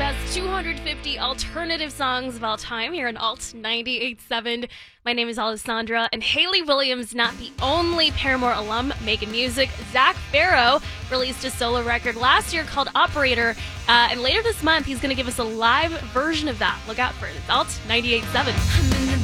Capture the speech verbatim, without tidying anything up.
best two hundred fifty alternative songs of all time here on Alt ninety-eight point seven. My name is Alessandra, and Hayley Williams, not the only Paramore alum making music. Zach Farrow released a solo record last year called Operator, uh, and later this month he's going to give us a live version of that. Look out for it. It's Alt ninety-eight point seven.